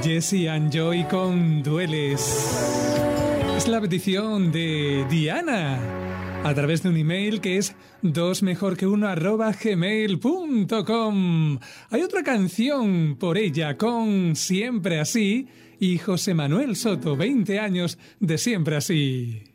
Jesse and Joy con Dueles. Es la petición de Diana a través de un email que es dosmejorqueuno@gmail.com. Hay otra canción por ella con Siempre Así y José Manuel Soto, 20 años de Siempre Así.